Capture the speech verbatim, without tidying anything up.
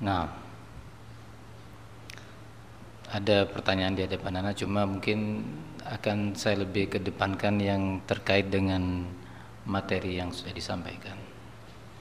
Nah, ada pertanyaan di hadapan Anda, cuma mungkin akan saya lebih kedepankan yang terkait dengan materi yang sudah disampaikan.